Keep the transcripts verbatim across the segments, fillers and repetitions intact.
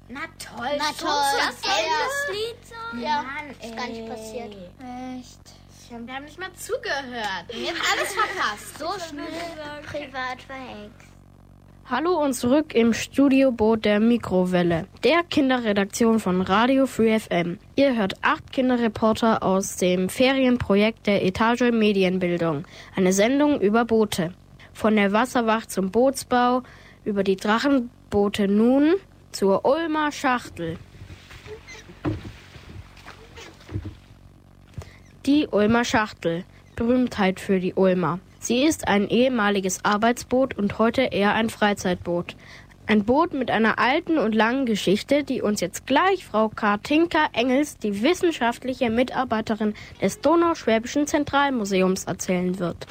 Na toll, Na schon toll. das Elvis-Lied so? Ja, Mann, ist gar nicht passiert. Echt? Wir haben nicht mal zugehört. Und jetzt alles verpasst. So schnell. Privat verhext. Hallo und zurück im Studioboot der Mikrowelle, der Kinderredaktion von Radio Free F M. Ihr hört acht Kinderreporter aus dem Ferienprojekt der Etage Medienbildung, eine Sendung über Boote. Von der Wasserwacht zum Bootsbau, über die Drachenboote nun zur Ulmer Schachtel. Die Ulmer Schachtel, Berühmtheit für die Ulmer. Sie ist ein ehemaliges Arbeitsboot und heute eher ein Freizeitboot. Ein Boot mit einer alten und langen Geschichte, die uns jetzt gleich Frau Katinka Engels, die wissenschaftliche Mitarbeiterin des Donauschwäbischen Zentralmuseums, erzählen wird.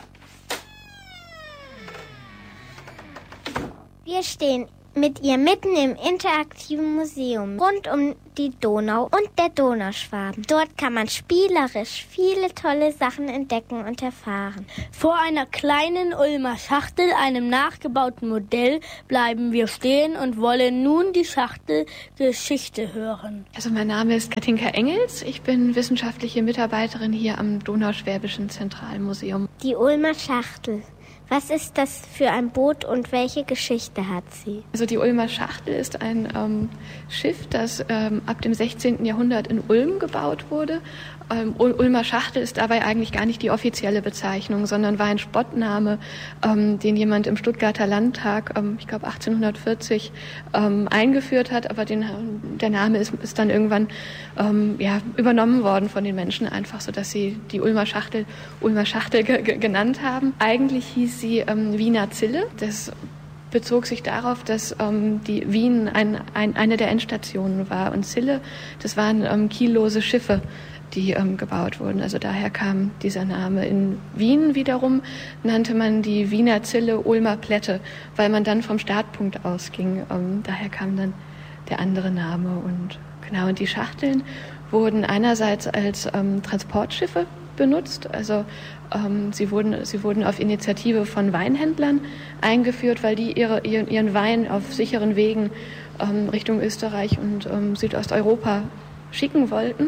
Wir stehen mit ihr mitten im interaktiven Museum rund um die Donau und der Donauschwaben. Dort kann man spielerisch viele tolle Sachen entdecken und erfahren. Vor einer kleinen Ulmer Schachtel, einem nachgebauten Modell, bleiben wir stehen und wollen nun die Schachtelgeschichte hören. Also mein Name ist Katinka Engels. Ich bin wissenschaftliche Mitarbeiterin hier am Donauschwäbischen Zentralmuseum. Die Ulmer Schachtel. Was ist das für ein Boot und welche Geschichte hat sie? Also die Ulmer Schachtel ist ein ähm, Schiff, das ähm, ab dem sechzehnten Jahrhundert in Ulm gebaut wurde. Ähm, Ulmer Schachtel ist dabei eigentlich gar nicht die offizielle Bezeichnung, sondern war ein Spottname, ähm, den jemand im Stuttgarter Landtag, ähm, ich glaube achtzehnhundertvierzig, ähm, eingeführt hat. Aber den, der Name ist, ist dann irgendwann ähm, ja, übernommen worden von den Menschen, einfach so, dass sie die Ulmer Schachtel Ulmer Schachtel ge- ge- genannt haben. Eigentlich hieß sie ähm, Wiener Zille. Das bezog sich darauf, dass ähm, die Wien ein, ein, eine der Endstationen war. Und Zille, das waren ähm, kiellose Schiffe, die ähm, gebaut wurden. Also daher kam dieser Name. In Wien wiederum nannte man die Wiener Zille Ulmer Plätte, weil man dann vom Startpunkt ausging. Ähm, daher kam dann der andere Name. Und genau, und die Schachteln wurden einerseits als ähm, Transportschiffe benutzt. Also ähm, sie wurden sie wurden auf Initiative von Weinhändlern eingeführt, weil die ihre, ihren, ihren Wein auf sicheren Wegen ähm, Richtung Österreich und ähm, Südosteuropa schicken wollten.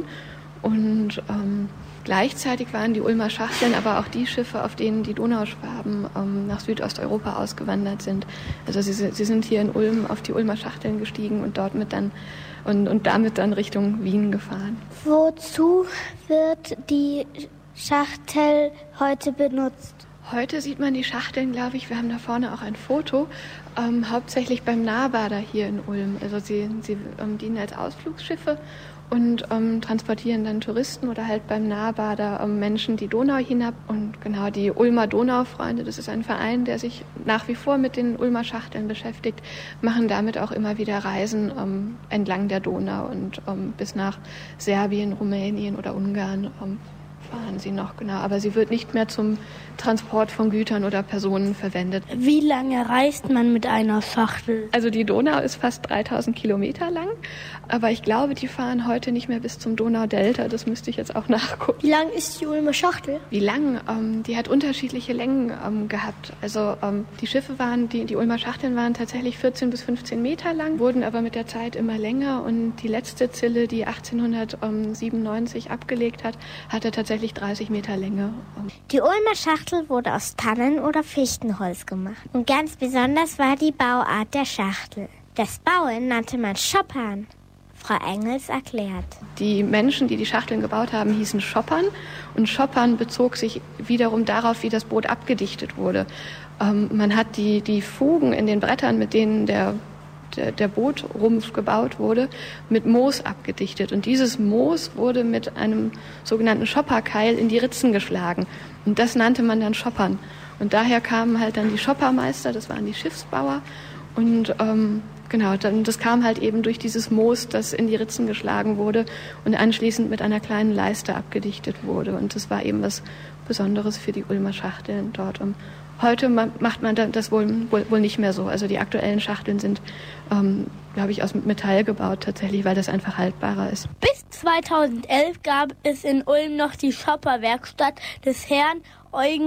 Und ähm, gleichzeitig waren die Ulmer Schachteln aber auch die Schiffe, auf denen die Donauschwaben ähm, nach Südosteuropa ausgewandert sind. Also sie, sie sind hier in Ulm auf die Ulmer Schachteln gestiegen und dort mit dann und, und damit dann Richtung Wien gefahren. Wozu wird die Schachtel heute benutzt? Heute sieht man die Schachteln, glaube ich, wir haben da vorne auch ein Foto, ähm, hauptsächlich beim Nahbader hier in Ulm. Also sie, sie ähm, dienen als Ausflugsschiffe und ähm, transportieren dann Touristen oder halt beim Nahbader ähm, Menschen die Donau hinab. Und genau, die Ulmer Donaufreunde, das ist ein Verein, der sich nach wie vor mit den Ulmer Schachteln beschäftigt, machen damit auch immer wieder Reisen ähm, entlang der Donau und ähm, bis nach Serbien, Rumänien oder Ungarn ähm, fahren sie noch, genau. Aber sie wird nicht mehr zum Transport von Gütern oder Personen verwendet. Wie lange reist man mit einer Schachtel? Also die Donau ist fast dreitausend Kilometer lang, aber ich glaube, die fahren heute nicht mehr bis zum Donaudelta. Das müsste ich jetzt auch nachgucken. Wie lang ist die Ulmer Schachtel? Wie lang? Ähm, die hat unterschiedliche Längen ähm, gehabt. Also ähm, die Schiffe waren, die, die Ulmer Schachteln waren tatsächlich vierzehn bis fünfzehn Meter lang, wurden aber mit der Zeit immer länger. Und die letzte Zille, die achtzehnhundertsiebenundneunzig abgelegt hat, hatte tatsächlich dreißig Meter Länge. Die Ulmer Schachtel wurde aus Tannen- oder Fichtenholz gemacht. Und ganz besonders war die Bauart der Schachtel. Das Bauen nannte man Schoppern. Frau Engels erklärt. Die Menschen, die die Schachteln gebaut haben, hießen Schoppern. Und Schoppern bezog sich wiederum darauf, wie das Boot abgedichtet wurde. Ähm, man hat die, die Fugen in den Brettern, mit denen der Der, der Bootrumpf gebaut wurde, mit Moos abgedichtet. Und dieses Moos wurde mit einem sogenannten Schopperkeil in die Ritzen geschlagen. Und das nannte man dann Schoppern. Und daher kamen halt dann die Schoppermeister, das waren die Schiffsbauer. Und ähm, genau, dann, das kam halt eben durch dieses Moos, das in die Ritzen geschlagen wurde und anschließend mit einer kleinen Leiste abgedichtet wurde. Und das war eben was Besonderes für die Ulmer Schachteln dort. Um Heute macht man das wohl, wohl, wohl nicht mehr so. Also die aktuellen Schachteln sind, ähm, glaube ich, aus Metall gebaut tatsächlich, weil das einfach haltbarer ist. Bis zweitausendelf gab es in Ulm noch die Schopperwerkstatt des Herrn Eugen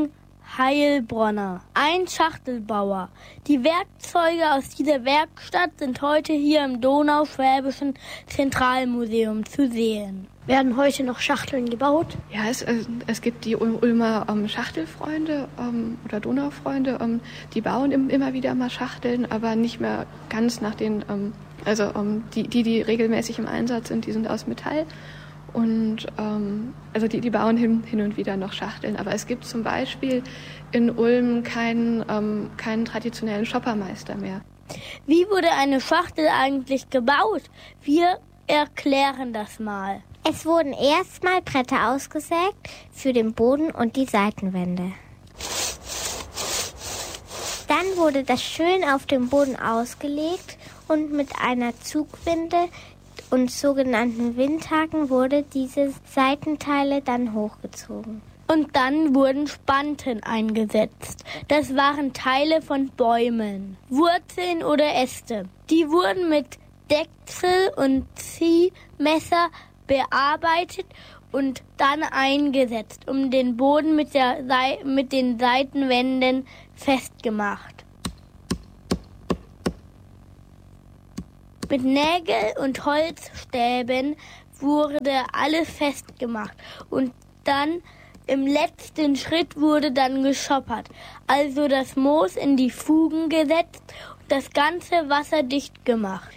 Heilbronner, ein Schachtelbauer. Die Werkzeuge aus dieser Werkstatt sind heute hier im Donauschwäbischen Zentralmuseum zu sehen. Werden heute noch Schachteln gebaut? Ja, es, es gibt die Ulmer ähm, Schachtelfreunde ähm, oder Donaufreunde, ähm, die bauen im, immer wieder mal Schachteln, aber nicht mehr ganz nach den, ähm, also ähm, die, die, die regelmäßig im Einsatz sind, die sind aus Metall. Und ähm, also die, die bauen hin, hin und wieder noch Schachteln. Aber es gibt zum Beispiel in Ulm keinen, ähm, keinen traditionellen Schoppermeister mehr. Wie wurde eine Schachtel eigentlich gebaut? Wir erklären das mal. Es wurden erstmal Bretter ausgesägt für den Boden und die Seitenwände. Dann wurde das schön auf dem Boden ausgelegt und mit einer Zugwinde und sogenannten Windhaken wurde diese Seitenteile dann hochgezogen. Und dann wurden Spanten eingesetzt. Das waren Teile von Bäumen, Wurzeln oder Äste. Die wurden mit Dechsel und Ziehmesser bearbeitet und dann eingesetzt, um den Boden mit, der Sei- mit den Seitenwänden festgemacht. Mit Nägel und Holzstäben wurde alles festgemacht und dann im letzten Schritt wurde dann geschoppert, also das Moos in die Fugen gesetzt und das ganze wasserdicht gemacht.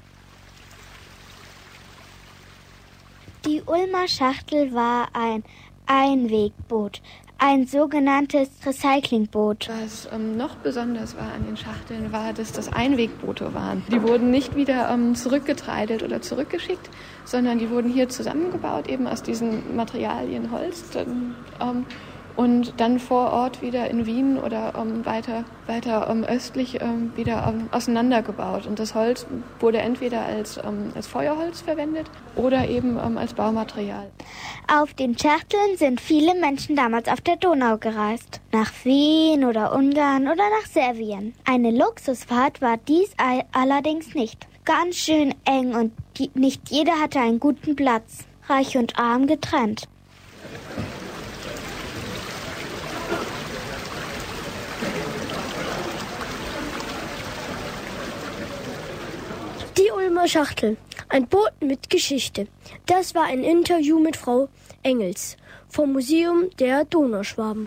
Die Ulmer Schachtel war ein Einwegboot, ein sogenanntes Recyclingboot. Was ähm, noch besonders war an den Schachteln, war, dass das Einwegboote waren. Die wurden nicht wieder ähm, zurückgetreidelt oder zurückgeschickt, sondern die wurden hier zusammengebaut, eben aus diesen Materialien Holz. Dann, ähm, und dann vor Ort wieder in Wien oder ähm, weiter, weiter ähm, östlich ähm, wieder ähm, auseinandergebaut. Und das Holz wurde entweder als, ähm, als Feuerholz verwendet oder eben ähm, als Baumaterial. Auf den Schachteln sind viele Menschen damals auf der Donau gereist. Nach Wien oder Ungarn oder nach Serbien. Eine Luxusfahrt war dies allerdings nicht. Ganz schön eng und nicht jeder hatte einen guten Platz. Reich und arm getrennt. Die Ulmer Schachtel, ein Boot mit Geschichte. Das war ein Interview mit Frau Engels vom Museum der Donauschwaben.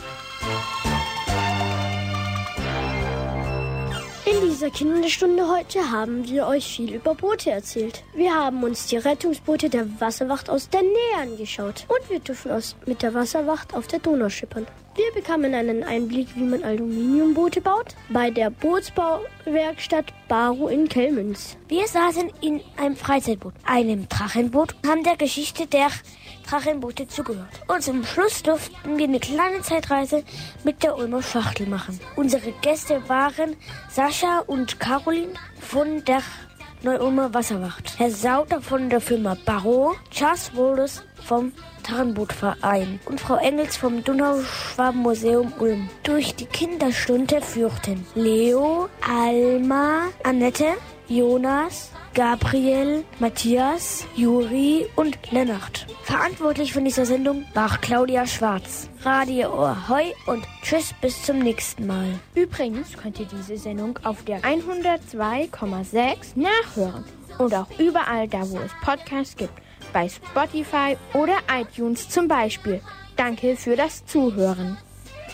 In dieser Kinderstunde heute haben wir euch viel über Boote erzählt. Wir haben uns die Rettungsboote der Wasserwacht aus der Nähe angeschaut. Und wir dürfen aus mit der Wasserwacht auf der Donau schippern. Wir bekamen einen Einblick, wie man Aluminiumboote baut, bei der Bootsbauwerkstatt Baro in Kellmünz. Wir saßen in einem Freizeitboot, einem Drachenboot, und haben der Geschichte der Drachenboote zugehört. Und zum Schluss durften wir eine kleine Zeitreise mit der Ulmer Schachtel machen. Unsere Gäste waren Sascha und Caroline von der Neu-Ulmer Wasserwacht, Herr Sauter von der Firma Baro, Charles Wohlers vom Drachenbootverein und Frau Engels vom Donauschwabenmuseum Ulm. Durch die Kinderstunde führten Leo, Alma, Annette, Jonas, Gabriel, Matthias, Juri und Lennart. Verantwortlich von dieser Sendung war Claudia Schwarz. Radio Ahoi und tschüss, bis zum nächsten Mal. Übrigens könnt ihr diese Sendung auf der hundertzwei Komma sechs nachhören und auch überall da, wo es Podcasts gibt, bei Spotify oder iTunes zum Beispiel. Danke für das Zuhören.